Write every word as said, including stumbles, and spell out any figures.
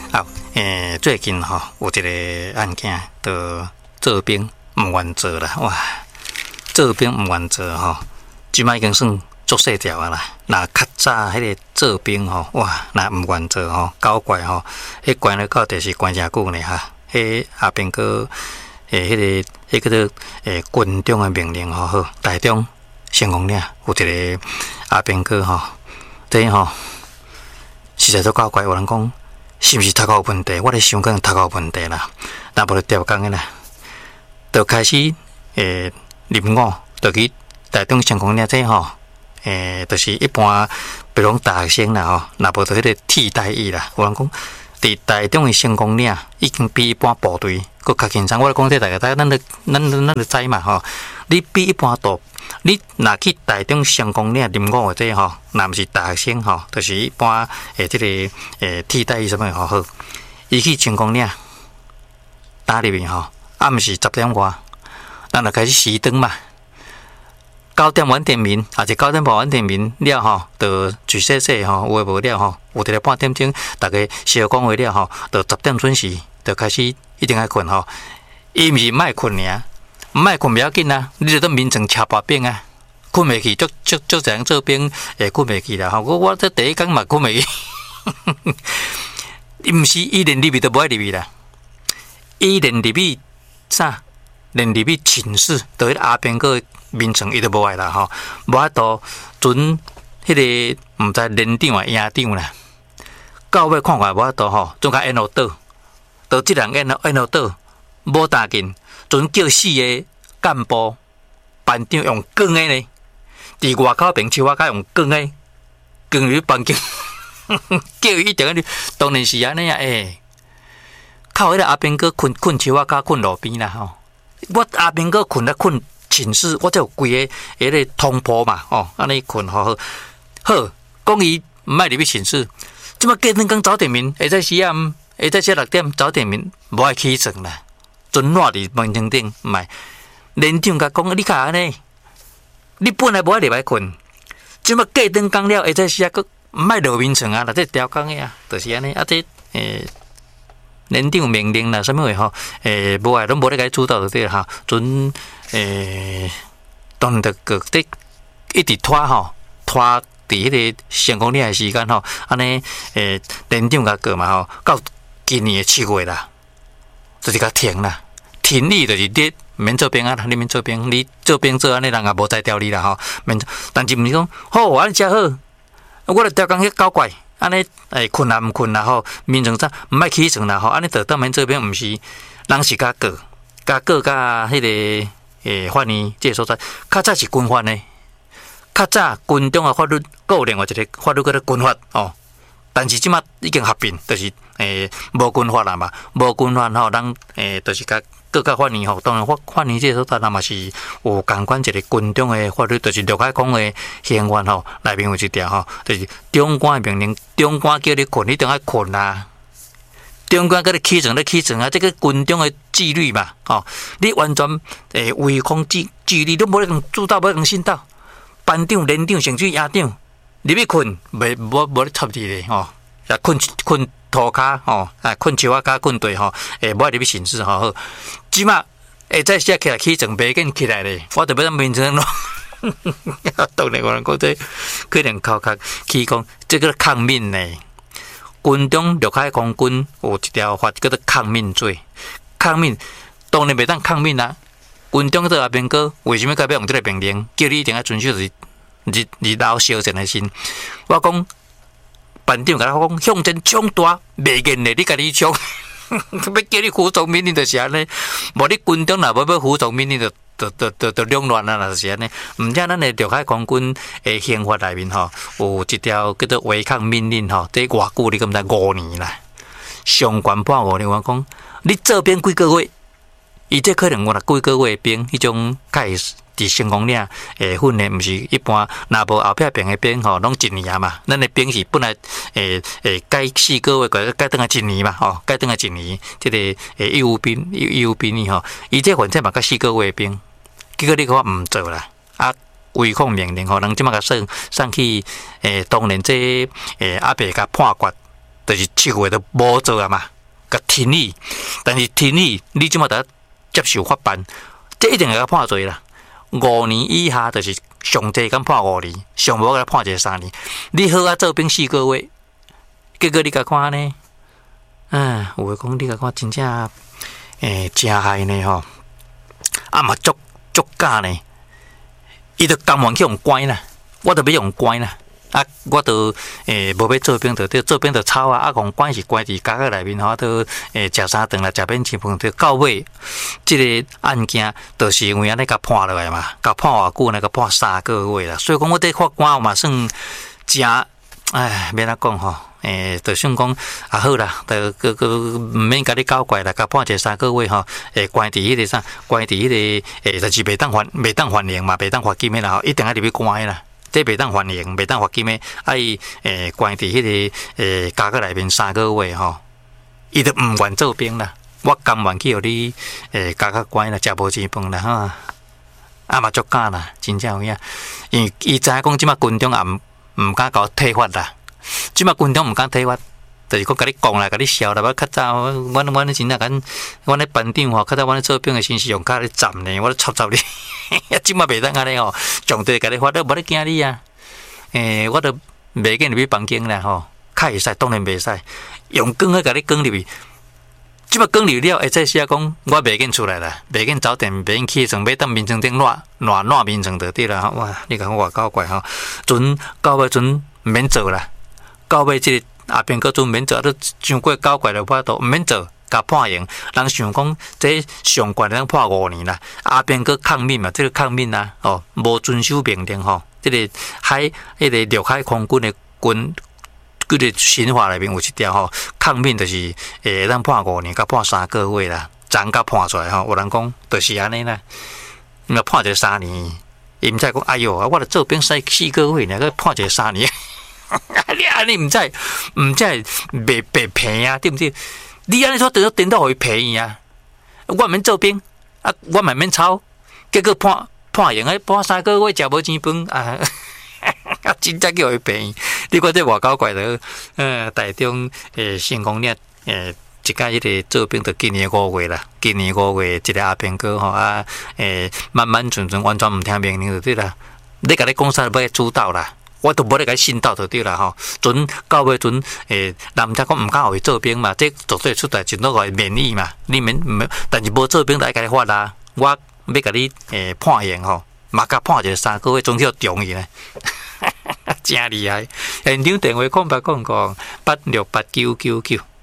好，诶，最近吼、哦、有一个案件，就做兵唔愿做啦，哇，做兵唔愿做吼，即摆已经算足细条啊啦。那较早迄个做兵吼，哇，那唔愿做吼，搞怪吼，迄关了到底是关真久呢哈。迄阿兵哥诶，迄、那个迄个做诶军中诶命令吼，好，台中成功岭有一个阿兵哥吼，这吼实在都搞怪，有人讲。是毋是读稿有问题？我咧想可能读稿有问题啦，那无就调工个啦，就开始诶入伍，就去台中成功岭这吼，诶，就是一般比如大学生啦吼，那无就迄个替代役啦。有人讲，伫台中诶成功岭已经比一般部队佫较轻松。我咧讲这大家，大家咱咧咱咱咧知嘛吼，你比一般大。你若去台中成功岭入伍的这吼，若毋是大学生吼，就是一般诶，即、这个诶替代役什么吼好，伊去成功岭打入去吼，暗时十点外，咱就开始熄灯嘛。九点晚点名，还是九点半晚点名了吼，就去洗洗吼，有诶无了吼，有一个半点钟，大家小讲话了吼，就十点准时就开始一定爱困吼，伊毋是莫困尔。唔爱困不要紧啊，你就当眠床吃白饼啊，困袂去，足足足这样做兵会困袂去啦。吼，我我这第一工嘛困袂去，毋是伊连入去都无爱入去啦，伊连入去啥？连入去寝室，就迄阿兵哥眠床伊都无爱啦吼，无法度准迄个毋知连长啊营长啦，到尾看看无法度吼，总甲演落倒，倒即人演落演落倒，无打紧。准叫四个干部班长用钢的呢，伫外口边树仔甲用钢的，钢入房间，叫伊一定安尼，当然是安尼啊！诶，靠迄个阿兵哥困困树仔甲困路边啦吼，我阿兵哥困咧困寝室，我才有规个迄个通铺嘛，哦，安尼困好好，好，讲伊毋爱入去寝室，即摆隔天讲早点名，下早四暗，下早七六点早点名，无爱起床啦。准赖伫门床顶，唔系连长甲讲，你看安尼，你本来无爱入来困，即摆隔顿讲了，下早时啊，佫唔爱落眠床啊，啦，这调工个啊，就是安尼啊，这诶，连长命令啦，什么话吼，诶，无爱拢无咧甲主导就对哈，准诶，当然着个这一直拖吼，拖伫迄个成功岭诶时间吼，安尼诶，连长甲过嘛吼，到今年诶七月啦，就是甲停啦。停你就是你免做兵啊，你免做兵，你做兵做安尼人也无再调你啦吼。免，但是毋是讲好安尼才好，我著调工去搞怪，安尼诶困也毋困啦吼，眠床啥毋爱起床啦吼，安尼就当免做兵，毋是人是甲过，甲过甲迄个诶法院即个所在，较早是军法呢，较早军中诶法律，佫有另外一个法律叫做军法哦。但是即马已经合并，就是诶无军法啦嘛，无军法吼，人诶就是甲。各个法院吼，当然法法院这所在，那嘛是有共款一个军中的法律，就是陆海空的宪法吼，内面有一条吼，就是长官命令，长官叫你困，你一定要困啊。长官叫你起床，你起床啊，这个军中的纪律嘛，吼，你完全诶违抗纪纪律，都无咧主导，无咧信导。班长、连长、甚至营长，入去困，袂无无咧插你咧吼，也困困。涂骹吼，啊，困树仔骹困地吼，诶，无爱入去寝室吼好。即马会再写起来起床，袂紧起来咧，我着要当眠床咯。当然有人讲这可能靠靠起讲，这个抗命呢。军中陆海空军有一条法叫做抗命罪，抗命当然袂当抗命啊。军中这阿兵哥为什么该要用这个命令，叫你一定要遵守日日日老小前的心？我讲。班长甲我讲向前冲大，袂瘾嘞！你家己冲，要叫你服从命令就是安尼。无你军中若要要服从命令，就就就就就两乱啦，就是安尼。毋知咱诶陆海空军诶宪法内面吼，有一条叫做违抗命令吼，这偌久你敢知五年啦？上悬判五年，我讲你做兵几个月？伊这可能我若几个月兵，迄种介。伫成功岭诶训练，毋是一般，若无后壁边诶兵吼，拢一年啊嘛。咱诶兵是本来诶诶改四个月，改改等下一年嘛，吼，改等下一年。即、这个诶义务兵义务兵役吼，伊这反正嘛甲四个月兵，结果你讲毋做啦，啊违抗命令吼，人即马甲送送去诶，当然这诶阿伯甲判决， 就是七月都无做啊嘛，甲停你。但是停你，你即马得接受法办，这一定会甲判罪啦。五年以下就是上低敢判五年，上无甲判一个三年。你好啊，做兵四个月，结果你甲看呢？嗯，有诶讲你甲看真正诶真害呢吼，啊嘛足足假呢，伊就甘愿去用关啦，我著要用关啦。啊，我都诶无要做兵，就对做兵就吵啊！啊，讲关是关伫家个内面，吼，都诶食三顿啦，食免钱饭，就到尾，即个案件就是因为安尼甲判落来嘛，甲判偌久呢？甲判三个月啦。所以讲，我伫法官嘛算真，唉，免怎讲吼，诶，就算讲啊好啦，就个个毋免甲你搞怪啦，甲判一三个月吼，诶，关伫迄个啥，关伫迄个诶，就是袂当还袂当还刑嘛，袂当罚金诶啦，吼，一定爱入去关诶啦。这袂当还刑，袂当罚金诶，爱诶关伫迄个诶家个内面三个月吼，伊就毋愿做兵啦。我甘愿去互你诶家个关啦，食无钱饭啦哈，啊嘛足假啦，真正有影。因为伊知影讲即马军中也毋毋敢甲我退发啦，即马军中毋敢退发。就是讲甲你讲啦，甲你笑啦。我较早，我我我真正甲阮咧班长吼，较早阮咧做兵诶时是用脚咧站呢，我咧插插你。即马袂当安尼吼，上帝甲你发，都无咧惊你啊。诶，我都袂紧入去房间啦吼，较会使，当然袂使。用光去甲你光入去，即马光入了，会再写讲我袂紧出来啦，袂紧走电，袂紧起床，要当面床顶烂烂烂面床就对啦。哇，你讲我搞怪吼，阵到尾阵免做啦，到尾即个。阿边个阵免做，都上过九怪了，我都毋免做，甲判刑。人想讲，这上悬能判五年啦。阿边个抗命嘛，这个抗命啊，哦，无遵守命令吼。这个海，迄个陆海空军的军，嗰个刑法内面有一条吼，抗命就是诶，咱判五年，甲判三个月啦，昨甲判出来吼。有人讲就是安尼啦，那判一个三年，伊毋知讲，哎哟，我著做兵使四个月，呢个判一个三年。你安尼唔知，唔知袂白赔啊，对不对？你安尼说得颠倒会赔伊啊？我免做兵啊，我嘛免抄，结果判判刑诶，判三个月食无钱饭啊！啊，真正叫伊赔。你看这外交怪的，呃，台中诶，成功咧诶，一家迄个做兵，就今年五月啦，今年五月一个阿兵哥吼啊，诶，慢慢顺顺，完全唔听命令就对啦。你甲你讲啥要主导啦？我都无咧甲伊信道就对啦吼，阵到尾阵诶，男仔讲毋敢互伊做兵嘛，这绝对出代志都互伊免疫嘛，你免免，但是无做兵就爱甲你发啦。我要甲你诶判刑吼，嘛甲判一个三个月，总叫中去呢，真厉害！现场电话空八空空八六八九九九。